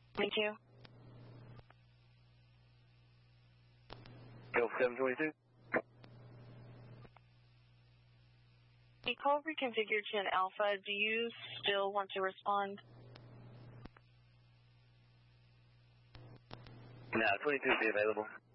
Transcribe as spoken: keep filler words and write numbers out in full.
twenty-two. Go seven twenty-two. The call reconfigured to an alpha. Do you still want to respond? No, twenty-two will be available.